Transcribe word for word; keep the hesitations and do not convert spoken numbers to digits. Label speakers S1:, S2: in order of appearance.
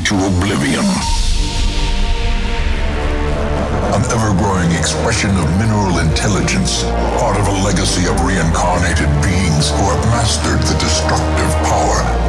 S1: to oblivion. An ever-growing expression of mineral intelligence, part of a legacy of reincarnated beings who have mastered the destructive power